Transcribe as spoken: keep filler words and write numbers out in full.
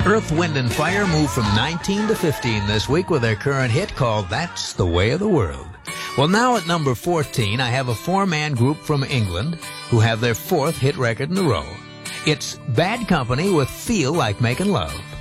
Earth, Wind and Fire moved from nineteen to fifteen this week with their current hit called That's the Way of the World. Well, now at number fourteen, I have a four-man group from England who have their fourth hit record in a row. It's Bad Company with Feel Like Making Love.